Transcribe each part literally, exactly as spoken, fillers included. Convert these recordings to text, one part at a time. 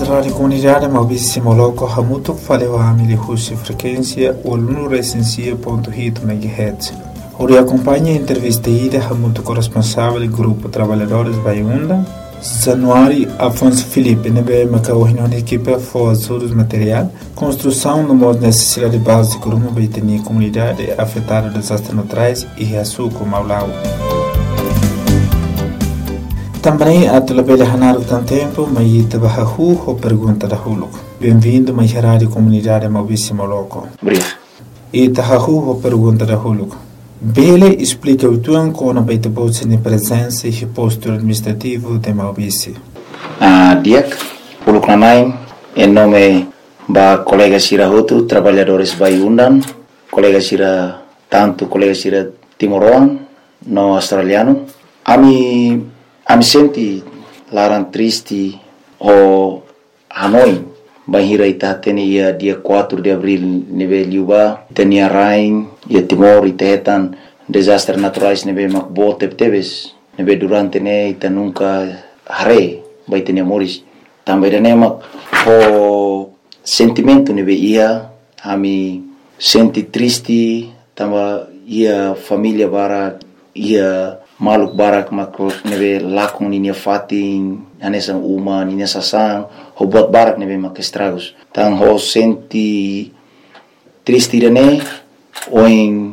rádio comunidade Maurício Moloco Hamuto falou a Amília Russi frequência olu recensia ponto oito megahertz. Ori acompanha a entrevista ida Hamuto corresponsável do grupo Trabalhadores Baiunda, Januário Afonso Felipe, nebe macau reunião de equipe for ajudos material, construção no modo necessidade básica rumo vai ter comunidade afetada desastres naturais e reaçuco Maulau. Também a telebele Hanaro tem tempo, mas ita bahahu ou pergunta da Huluco. Bem-vindo mais à rádio comunidade Maurício Moloco. Obrigado. Ita hahu ou pergunta da Huluco. Bele explica o tuan como vai ter bolsa de presença e posto administrativo de Maurício. Ah, Diak, Huluco Nanai, em nome da colega Sira Hotu, trabalhadores Baiundan, colega Sira, tanto colega Sira Timoroan, no australiano. Ami Ami senti larang triste o Hanoi bahira ita teni ia dia quatro de abril nebe liuba tenia rain ia Timor ita hetan desastre naturais nebe makbo tep-tebes nebe durante ne ita nunca hare bai tenia moris também dane mak o sentimento nebe ia ami senti triste tamba ia família bara ia maluk barak makro nebe lakung ninia fatin anesang uma ninia sasang ho buat barak nebe mak estragos tang ho senti triste dane oing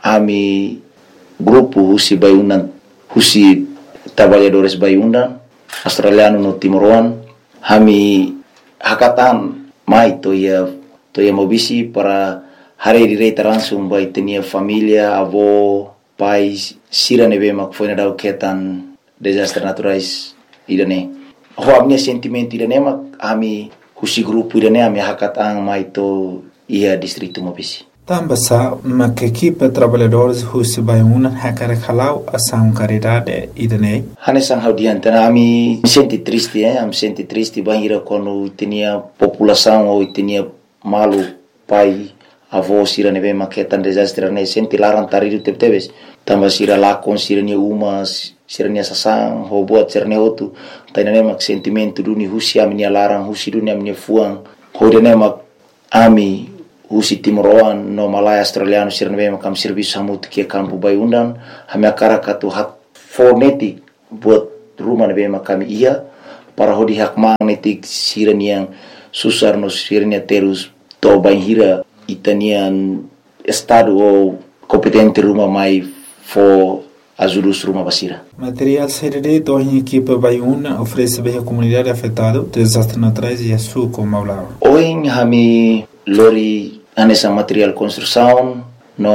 ami grupo husi Baiundan husi trabalhadores Baiundan australiano no Timoroan hami hakatan mai to ia to ia mobisi para hari direita langsung bai tenia família avó pais sira nebe mak foi na dau ketan desastre naturais idane ho amne sentimento idane mak ami husi grupo idane ami hakat ang mai to ia distrito Mobisi tambasa mak equipe trabalhadores husi Baiundan hakare khalau asam caridade idane hanesang haudian tana ami senti triste eh am senti triste bahira quando tinha população ou tinha malu pai avó sira nebe maketan desastre ne senti larang taridu tep-tebes tamba sira lakon sira ni uma sira ni sasang ho buat sira ne hotu tainane mak sentimento duni husi ami larang husi duni ami fuang ho dene mak ami husi Timoroan no Malaya australiano sira nebe makam serviço hamut ke kampu Baiundan hami akara katu hak fonetik buat rumah nebe makami ia para hodi hak magnetik sira ni yang susar no sira ni terus to banhira itanian estado ou competente rumah mai for ajudus rumah basira. Material C D D do em equipe Baiuna oferece bem a comunidade afetada desastres naturais e açúcar Maulau. Hoje hami lori anessa material construção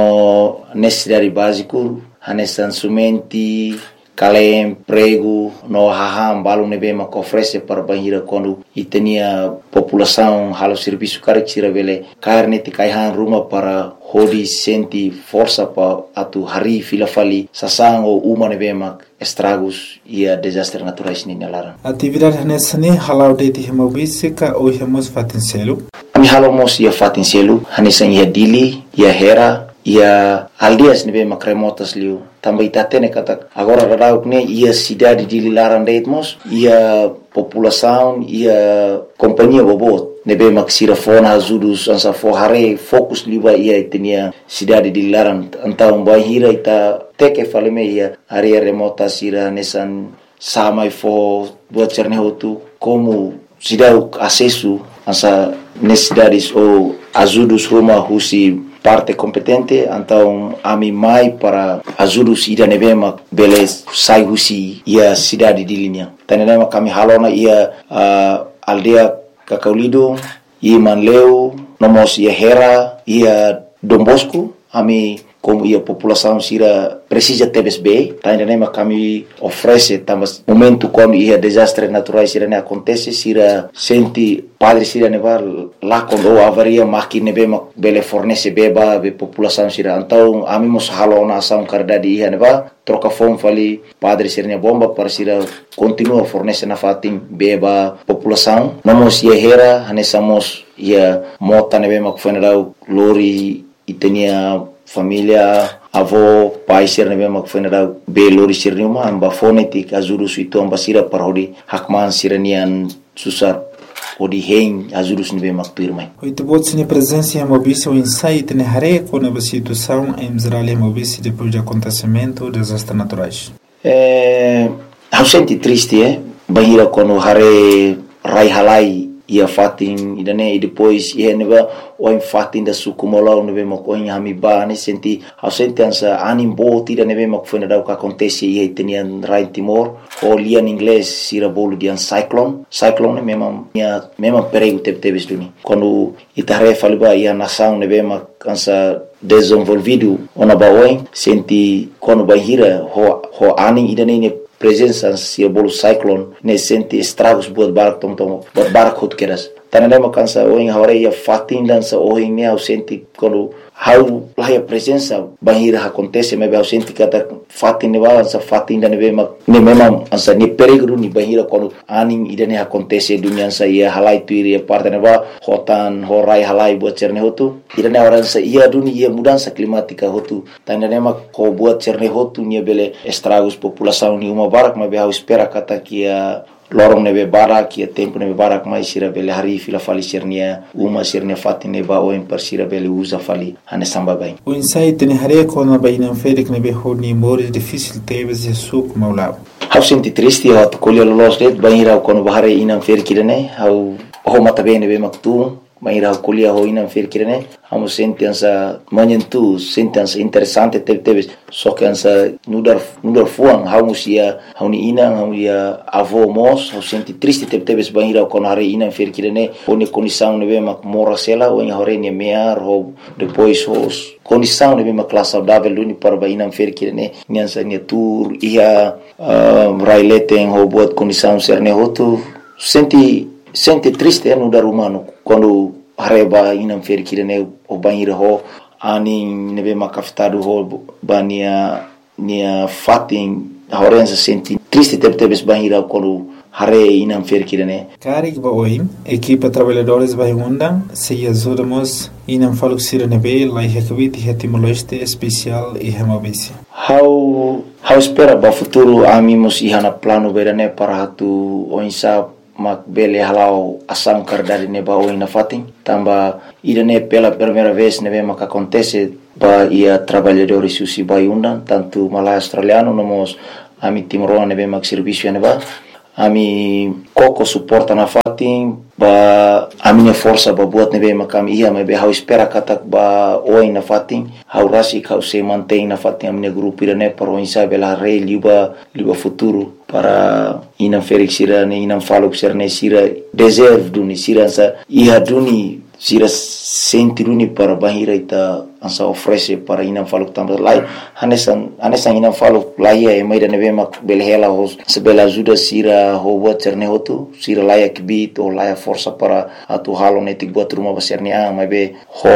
no necessidade básico anessa sumenti kalem prego no haham balu nebe mak oferece para banhira quando itania população halo serviço carexira vele carne te kaihan rumah para hodi senti força pa atu hari fila fali sasang o uma nebe mak estragos ia desastre naturais ni nalaran atividade nessa ne halau de ti Maurício ka o hemos fatincelo ami halo mos ia fatincelo hanesan ia dili ia hera ia aldias nebe mak remotas liu também tatene kata agora radau ne ia cidade de Lilaran deitmos ia população ia companhia bobot nebe maksira fona azudus ansa fo hare fokus liba ia tenia cidade de Lilaran antau bahira ita teke faleme ia area remota sira nesan samai fo buat cernehotu como cidade acesso ansa necessidades ou azudus rumah husi parte competente então ami mai para ajudus ida nebema beles sai husi ia cidade de linha tanema kami halona ia uh, aldea Kakaulido ia Manleu nomos ia Hera ia Dombosco ami como ia população sira precisa tebes bem tanema kami oferece tamas momento quando ia desastre naturais sira ne acontece sira senti padre sira neva lá quando avaria máquina bema bele fornece beba be população sira então amimos halona ação caridade ia neva troca fome fali padre sira ne bomba para sira continua fornece na fatim beba população nomos ia Hera hanesamos ia mota nebema kufenau lori itenia família avó pai sir nebe mak fenera be lori sir numa amba fonetik azuru suito amba sira parodi hakman siranian susar ou de rei ajudos nível macpirmai. Oito bots na presença em Mobice o insight na hare com a situação em Israel e Mobice depois do acontecimento dos desastres naturais. É, eu senti triste, é, bahira quando hare rai halai ia fatin idane e depois ia neba o em fatin da sukumola nebe mako em hamiba ne senti eu senti ansa anim bot ida nebe mako foi nada o que acontece ia tenian rai Timor o lia em inglês sira bolo de an cyclone cyclone mesmo minha mesmo perigo teve teve duni quando itare faliba ia nação nebe mako ansa desenvolvido ona baoin senti quando bahira ho ho aning idane ne presença se bolo cyclone ne sente estragos buat barak tom tom buat barak hot keras tanane makansa o em hore ia fatin dança o em ne sente quando how lá a presença bahira acontece me be sente kata fatin ne ba sa fatin dan be mak ne memang ansa ni perigo ni bahira quando aning idane acontece dunia sa ia halai tu ia parte ne ba hotan horai halai buat cerne hotu idane orang sa ia dunia ia mudança climática hotu tanane mak ko buat cerne hotu ni bele estragos população ni uma barak me be espera kata kia lorong nebe barak ia tempo nebe barak mai sira bele hari fila fali sirnia uma sirnia fatin neba o em persira bele usa fali ane samba bem o insight ne hare com a baina ferik nebe honi mores difícil teves e suk maulab eu senti triste eu acolhi los det baira quando bahare inam fer kirene eu ho mata bem nebe maktu Maira kuliah ho inam fer kirene amo sentença manhentu sentença interessante teve teve só que ansa nudar nudar fuang hamusia hauni inang hauia avô mos eu senti triste teve teve banira con hare inam fer kirene oni condição nebe mak mora sela o em hore ne mear ho depois os condição nebe mak classe saudável luni para bainam fer kirene niansa ne tour ia raileten ho buat condição serne hotu senti sente triste no dar humano quando areba inam fer kirene o banheiro ho ani nebe makafitado ho bania nia fatin horenza senti triste tebe tebe banheiro quando hare inam fer kirene carig ba oi equipa trabalhadores vai undang se ajudamos inam faluk sira nebe lai hekvit hetimoloste especial e hemabisi how how espera ba futuro amimos ihana plano berane para hatu oinsa mak bele halau asam kardari neba o ina fatin tamba idane pela primeira vez nebe mak acontece ba ia trabalhadores susi bai undan tanto malai australiano nomos ami timoroa nebe mak serviço neba ami koko suporta na fatin ba amine força ba buat nebe mak ami ia mebe hau espera katak ba o ina fatin hau rasi kau se mantém na fatin amine grupo idane para insa bela rei liba liba futuro para inam ferik sira ne inam faluk serne sira deserve duni sira sa ia duni sira senti duni para bahira ita ansa oferece para inam faluk tambah lai hanesan hanesan inam faluk lai e mai da nebe mak belhela hos sebela ajuda sira ho buat serne hotu sira lai kibit o lai força para atu halo netik buat rumah baserne a mai be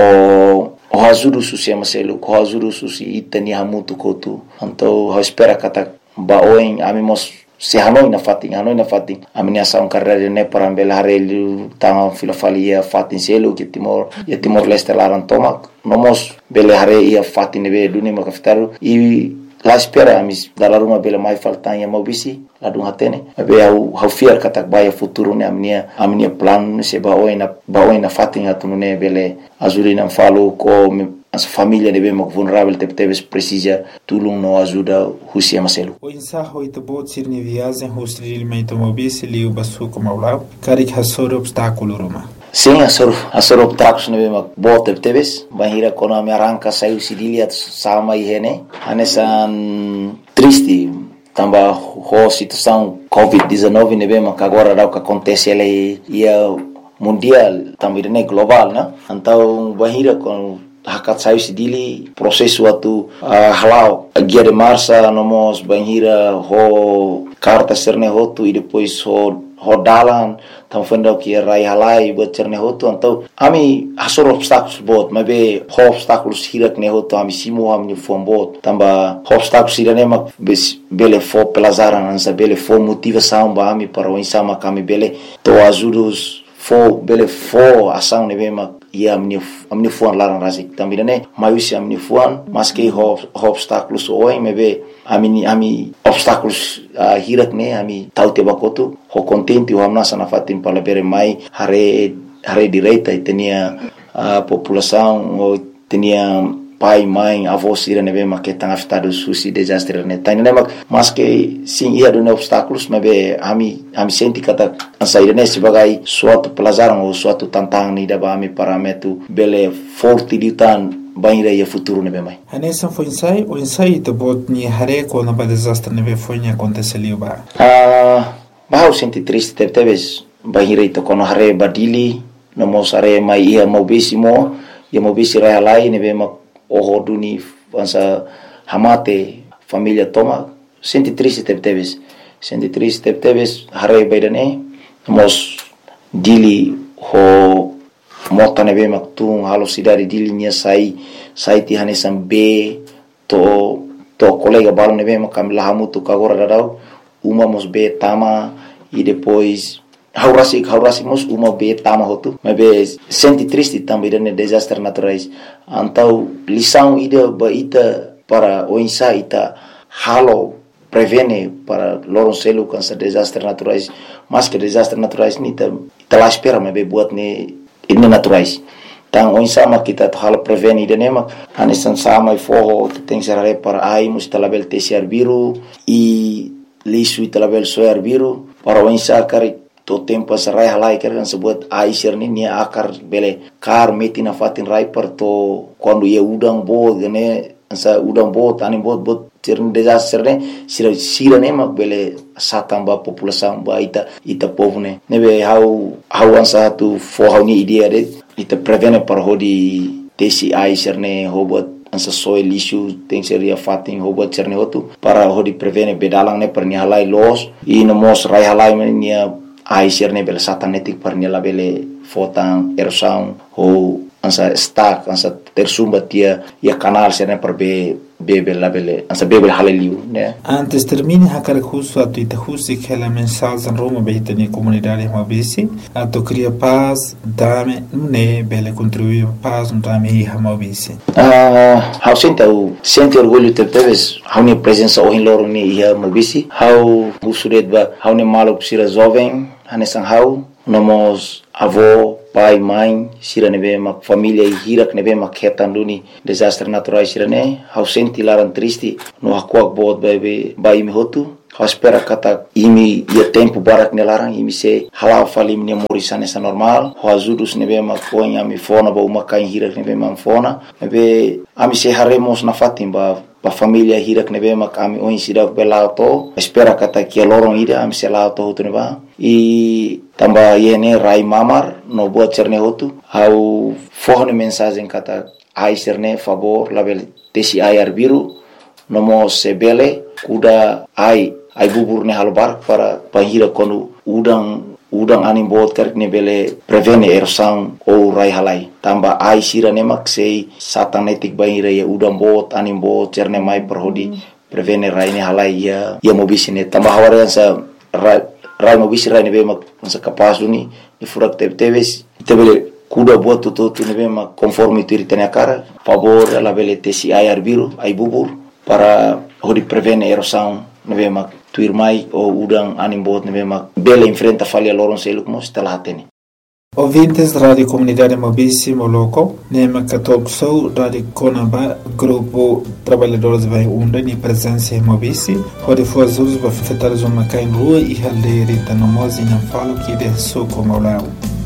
ho o ajuda susi maselu ko ajuda susi itani hamutu kotu então ho espera kata ba oin amimos se hanoi na fatin hanoi na fatin amini asaun carreira ne para bela harelu tanga filofalia fatin selo que timor e timor leste laran tomak nomos bela hare ia fatin be duni makaftaru e la espera amis dalaruma bela mai faltan ya mobisi la dun hatene be au hau fiar katak baya futuro ne amnia amnia plan se ba oina ba oina fatin atune bele azulina falo ko as família deve mak vulnerável teve teve precisa tulung no ajuda husia maselu o insaho ito bot sirni viagem hostri mento mobisi liu basu como aula carik hasor obstáculo roma sim asor asor obstáculos neve mak bot teve teve bahira kono me arranca saiu sidilia sama ihene anesan triste tamba ho situação covid dezenove neve mak agora dá o que acontece ele ia mundial também né global né então bahira com hakat sayu sidili prosesu atu uh, halau guia de marcha nomos banhira ho carta serne hotu e depois ho ho dalan tam fenda que rai halai buat serne hotu então ami hasor obstáculos bot mabe ho obstáculos hirak ne hotu ami simo ami fom bot tamba obstáculos irane mak bele fo pelazaran ansa bele fo motivação ba ami para o insama kami bele to ajudos fo bele fo ação ne bema ia amni amni fuan larang rasik também né maiusi amni fuan mas que ho obstáculos oi mebe ami ami obstáculos uh, hirak ne ami tau te bakotu ho contente o amna sana fatim palabere mai hare hare direita tenia a população o tenia pai, mãe, avós irem ver mas que estão afetados suci desastre né tá né mas que sim ia do obstáculos mas be ami ami senti kata ansair né sebagai suatu pelajaran ou suatu tantangan ni daba ami parametu bele forte ditan banhira ia futuro né be mai anessa foi ensaio o ensaio to bot ni hare quando ba desastre né be foi ni aconteceu ba ah bah eu senti triste teve teve banhira to quando hare badili no mosare mai ia mobisimo ia mobisi rai lai né be o duni ansa hamate família toma senti triste teve teve senti triste teve teve hare baidane mos dili ho mota nebe maktung halo sidari dili nia sai sai ti hanesam be to to colega balo nebe makam lahamu tu kagora dadau uma mos be tama e depois haurasi haurasi mos uma be tama hotu mabe senti triste também de desastre naturais antau lição ida baita para o insa ita halo prevene para loron selu cancer desastre naturais mas que desastre naturais ni ta ita la espera mabe buat ne ini naturais tang o insa ma kita halo prevene ida nema anesan sama i forro tem serare para ai mus talabel tesiar biru e lisu talabel soar biru para o insa kari to tempo sarai halai kan sebut aisir ni nia akar bele kar meti na fatin rai per to quando ia udang bo gene sa udang bo tani bot bot tirn desastre ne sira sira ne mak bele satamba população ba ita ita povo ne nebe how how ansa tu for how ni idea de ita prevene par hodi tesi aisir ne hobot ansa soil issue tem seria fatin hobot cerne hotu para hodi prevene bedalang ne per ni halai los e no mos rai halai nia aisir ne bela satanetik par ni la bele fotan erosão ou ansa stack ansa tersumba tia ia canal serne per be bebe la bele ansa bebe haleliu né antes termine hakar justo a tu husi que la mensagem en Roma beita ni comunidade mabisi a to cria paz dame ne bele contribuir paz no dame hi mabisi ah how sente o sente orgulho te teves how ni presença o in loro ni hi mabisi how usuret ba how ni malo sira jovem hanesan how nomos avô pai mãe sira nebe ma família e hirak nebe ma ketanduni desastre naturais sira ne how senti laran triste no hakuak bot bebe bai mi hotu how espera kata imi ia tempo barak ne larang imi se halau fali mi morisane sa normal how azudus nebe ma konya mi fona ba uma kain hirak nebe ma fona nebe ami se haremos na fatimba ba família hirak nebe ma kami oin sira belauto espera kata kia lorong ida ami se lauto hotu neba e tamba yene rai mamar no buat cerne hotu how forne mensagem kata ai cerne favor label tesi air biru nomo sebele kuda ai ai bubur ne halbar para pahira konu udang udang anim bot kerk ne bele prevene erosão ou rai halai tamba ai sira ne maksei satanetik bahira ya udang bot anim bot cerne mai perhodi prevene rai ne halai ya ya mobisine tamba hawarian sa rai rai mobisi rai ne be mak sa kapas duni ni furak te teves tebele kuda buat tu tu ne be mak conforme tu ritania cara favor la bele tesi air biru ai bubur para hodi prevene erosão ne be mak tuir mai o udang anim bot ne be mak bele enfrenta falha loron seluk mos talateni ouvintes Rádio Comunidade Mobisi Moloco, Nema Católico Sou, Rádio Conaba, Grupo Trabalhadores Vai Unda, ni presença em Mobisi, onde foi as usos para afetar os homens em rua e aldeia da Nomosi e não falo que de sou como lá.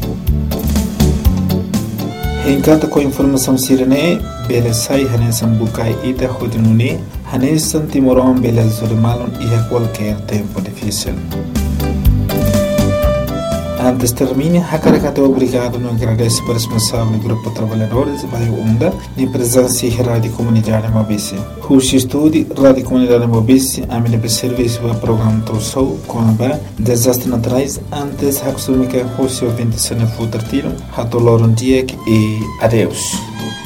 Em cada com informação sirene, bela sai hanesan bukai ida hodinuni, hanesan timoron bela zurimalon e a qualquer tempo difícil. Antes termine, Hakarakato obrigado no agradece por responsável Grupo Trabalhadores Vai Unda, ni presença e Rádio Comunidade Mobisi. Hushi Estúdio, Rádio Comunidade Mobisi, a minha serviço para o programa Trousou, com a desastre naturais, antes Haksumika Hushi ouvinte se não for tiro, Hatoloron Diek e adeus.